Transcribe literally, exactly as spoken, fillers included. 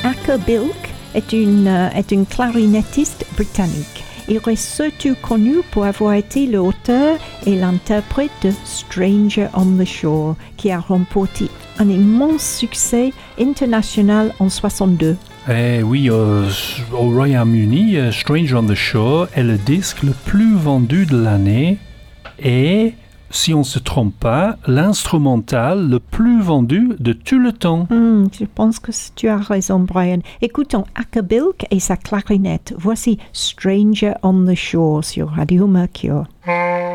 Acker Bilk est une, euh, est une clarinettiste britannique. Il reste surtout connu pour avoir été l'auteur et l'interprète de Stranger on the Shore, qui a remporté un immense succès international en soixante-deux. Eh oui, euh, au Royaume-Uni, uh, Stranger on the Shore est le disque le plus vendu de l'année et, si on ne se trompe pas, l'instrumental le plus vendu de tout le temps. Mm, je pense que tu as raison, Brian. Écoutons Acker Bilk et sa clarinette. Voici Stranger on the Shore sur Radio Mercure.